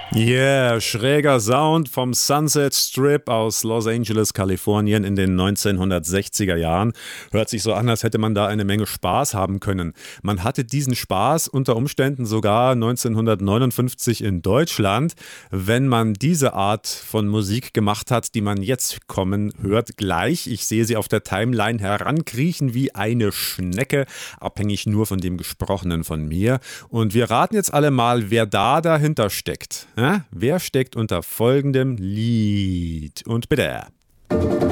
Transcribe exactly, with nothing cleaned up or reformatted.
Yeah, schräger Sound vom Sunset Strip aus Los Angeles, Kalifornien in den neunzehnhundertsechziger Jahren. Hört sich so an, als hätte man da eine Menge Spaß haben können. Man hatte diesen Spaß unter Umständen sogar neunzehnhundertneunundfünfzig in Deutschland, wenn man diese Art von Musik gemacht hat, die man jetzt kommen hört. Gleich, ich sehe sie auf der Timeline herankriechen wie eine Schnecke, abhängig nur von dem Gesprochenen von mir. Und wir raten jetzt alle mal, wer da dahinter steckt. Ja? Wer steckt unter folgendem Lied? Und bitte.